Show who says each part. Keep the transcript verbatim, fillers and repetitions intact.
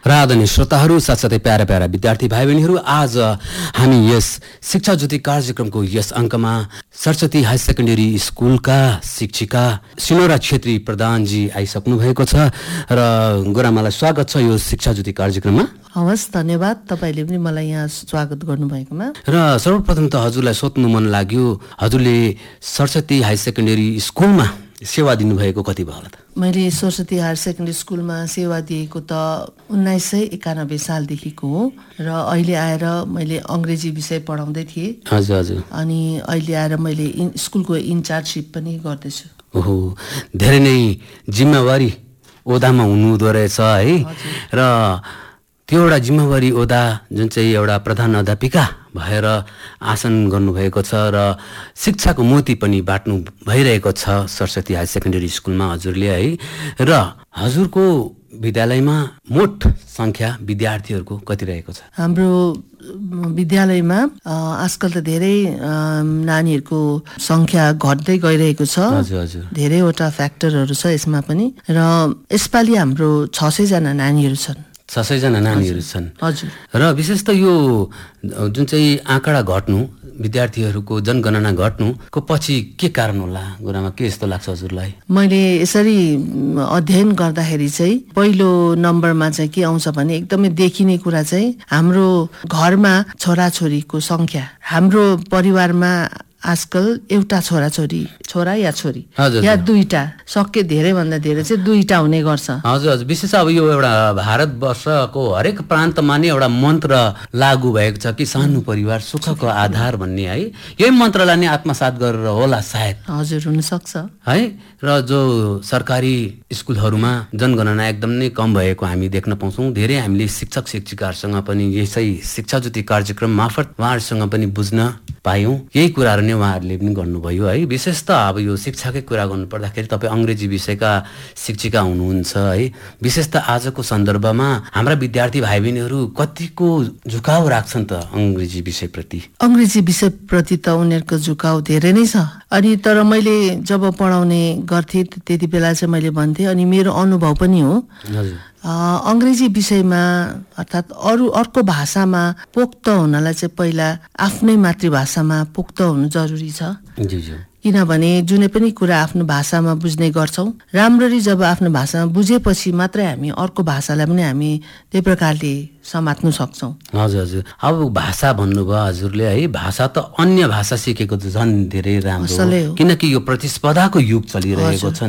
Speaker 1: आदरणीय श्रोताहरू साथसाथै para para विद्यार्थी भाइ बहिनीहरू, आज हामी यस शिक्षा ज्योति कार्यक्रमको यस अङ्कमा सरस्वती हाई सेकेन्डरी स्कुलका शिक्षिका सिनोरा छेत्री प्रधानजी आइसक्नु भएको छ र गुरुआमालाई स्वागत छ यो शिक्षा ज्योति कार्यक्रममा।
Speaker 2: हवस्, धन्यवाद तपाईले पनि मलाई यहाँ स्वागत गर्नुभएकोमा।
Speaker 1: र सर्वप्रथम त हजुरलाई सोध्नु मन लाग्यो, हजुरले सरस्वती हाई सेकेन्डरी स्कुलमा सेवा दिनुभएको कति भयो होला त?
Speaker 2: मैले सरस्वती हायर सेकेन्डरी स्कुलमा सेवा दिएको त उन्नाइस सय एकानब्बे सालदेखिको हो र अहिले आएर मैले अङ्ग्रेजी विषय पढाउँदै थिएँ।
Speaker 1: हजुर हजुर। अनि
Speaker 2: अहिले आएर मैले स्कुलको इन्चार्जसिप पनि गर्दैछु।
Speaker 1: ओहो, धेरै नै जिम्मेवारी ओदामा हुनुहुँदो रहेछ है। र त्यो एउटा जिम्मेवारी ओदा जुन चाहिँ एउटा प्रधान अध्यापिका भएर आसन गर्नुभएको छ र शिक्षाको मोती पनि बाँड्नु भइरहेको छ सरस्वती हाई सेकेन्डरी स्कुलमा हजुरले है। र हजुरको विद्यालयमा मोट सङ्ख्या विद्यार्थीहरूको कति रहेको छ?
Speaker 2: हाम्रो विद्यालयमा आजकल त धेरै नानीहरूको सङ्ख्या घट्दै गइरहेको छ।
Speaker 1: हजुर हजुर।
Speaker 2: धेरैवटा फ्याक्टरहरू छ यसमा पनि र यसपालि हाम्रो छ सयजना नानीहरू छन्।
Speaker 1: छ सयजना नानीहरू छन्।
Speaker 2: हजुर।
Speaker 1: र विशेष त यो जुन चाहिँ आँकडा घट्नु, विद्यार्थीहरूको जनगणना घट्नुको पछि के कारण होला गुरुआमा, के यस्तो लाग्छ हजुरलाई?
Speaker 2: मैले यसरी अध्ययन गर्दाखेरि चाहिँ पहिलो नम्बरमा चाहिँ के आउँछ भने एकदमै देखिने कुरा चाहिँ हाम्रो घरमा छोराछोरीको सङ्ख्या। हाम्रो परिवारमा आजकल एउटा छोराछोरी, छोरा या छोरी या दुईटा, सके धेरै भन्दा धेरै चाहिँ दुईटा हुने गर्छ।
Speaker 1: हजुर हजुर। विशेष अब यो एउटा भारतवर्षको हरेक प्रान्तमा नै एउटा मन्त्र लागू भएको छ कि सानो परिवार सुखको आधार भन्ने है। यही मन्त्रलाई नै आत्मसात गरेर होला सायद।
Speaker 2: हजुर, हुन सक्छ
Speaker 1: है। र जो सरकारी स्कुलहरूमा जनगणना एकदम नै कम भएको हामी देख्न पाउँछौँ। धेरै हामीले शिक्षक शिक्षिकाहरूसँग पनि यसै शिक्षा ज्योति कार्यक्रम मार्फत उहाँहरूसँग पनि बुझ्न पायौँ। यही कुराहरू नै उहाँहरूले पनि गर्नुभयो है। विशेष त अब यो शिक्षाकै कुरा गर्नु पर्दाखेरि तपाईँ अङ्ग्रेजी विषयका शिक्षिका हुनुहुन्छ है। विशेष त आजको सन्दर्भमा हाम्रा विद्यार्थी भाइ बहिनीहरू कतिको झुकाउ राख्छन् त अङ्ग्रेजी विषयप्रति?
Speaker 2: अङ्ग्रेजी विषयप्रति त उनीहरूको झुकाउ धेरै नै छ। अनि तर मैले जब पढाउने गर्थेँ त्यति बेला चाहिँ मैले भन्थेँ, अनि मेरो अनुभव पनि हो, अङ्ग्रेजी विषयमा अर्थात् अरू अर्को भाषामा पोख्त हुनलाई चाहिँ पहिला आफ्नै मातृभाषामा पोख्त हुनु जरुरी छ। किनभने जुनै पनि कुरा आफ्नो भाषामा बुझ्ने गर्छौँ। राम्ररी जब आफ्नो भाषामा बुझेपछि मात्रै हामी अर्को भाषालाई पनि हामी त्यही प्रकारले समात्नु सक्छौँ।
Speaker 1: हजुर हजुर। अब भाषा भन्नुभयो हजुरले है, भाषा त अन्य भाषा सिकेको त झन् धेरै राम्रो हो, किनकि यो प्रतिस्पर्धाको युग चलिरहेको छ